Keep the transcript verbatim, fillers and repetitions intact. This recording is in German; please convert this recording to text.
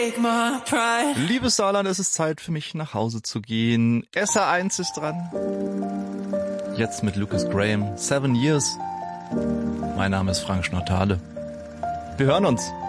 Liebes Saarland, es ist Zeit für mich nach Hause zu gehen. S R eins ist dran. Jetzt mit Lucas Graham, Seven Years. Mein Name ist Frank Schnortale. Wir hören uns.